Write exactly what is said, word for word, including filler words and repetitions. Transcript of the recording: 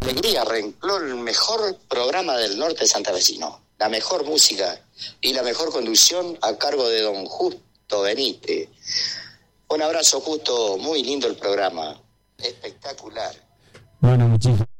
alegría, arrancó el mejor programa del norte santafesino, la mejor música y la mejor conducción a cargo de don Justo Benítez. Un abrazo, Justo, muy lindo el programa, espectacular. Bueno, muchísimas